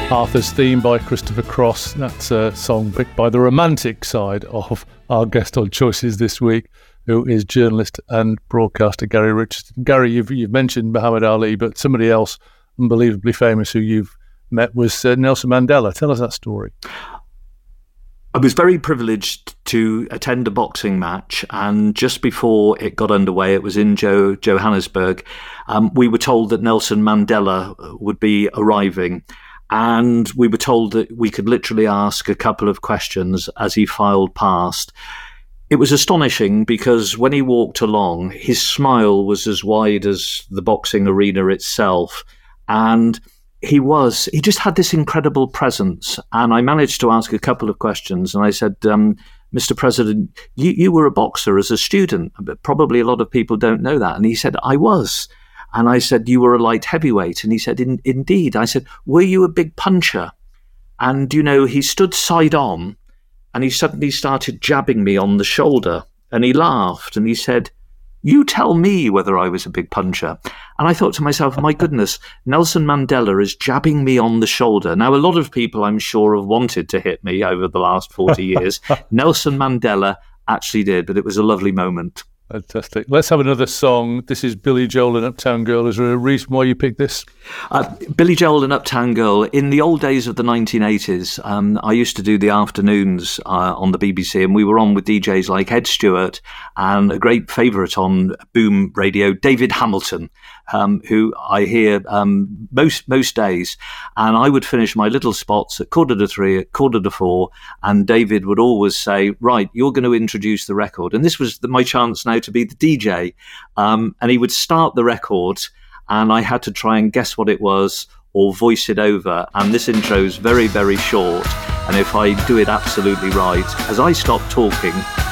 Arthur's Theme by Christopher Cross. That's a song picked by the romantic side of our guest on Choices this week, who is journalist and broadcaster Gary Richardson. Gary, you've mentioned Muhammad Ali, but somebody else unbelievably famous who you've met was Nelson Mandela. Tell us that story. I was very privileged to attend a boxing match, and just before it got underway, it was in Johannesburg, we were told that Nelson Mandela would be arriving. And we were told that we could literally ask a couple of questions as he filed past. It was astonishing because when he walked along, his smile was as wide as the boxing arena itself. And he just had this incredible presence. And I managed to ask a couple of questions. And I said, Mr. President, you were a boxer as a student, but probably a lot of people don't know that. And he said, I was. And I said, you were a light heavyweight. And he said, indeed. I said, were you a big puncher? And, he stood side on and he suddenly started jabbing me on the shoulder. And he laughed and he said, you tell me whether I was a big puncher. And I thought to myself, my goodness, Nelson Mandela is jabbing me on the shoulder. Now, a lot of people, I'm sure, have wanted to hit me over the last 40 years. Nelson Mandela actually did, but it was a lovely moment. Fantastic. Let's have another song. This is Billy Joel and Uptown Girl. Is there a reason why you picked this? Billy Joel and Uptown Girl. In the old days of the 1980s, I used to do the afternoons on the BBC, and we were on with DJs like Ed Stewart and a great favourite on Boom Radio, David Hamilton, who I hear most days. And I would finish my little spots at 3:45, at 4:45, and David would always say, right, you're going to introduce the record. And this was my chance now to be the DJ. And he would start the record, and I had to try and guess what it was or voice it over. And this intro is very, very short. And if I do it absolutely right, as I stop talking,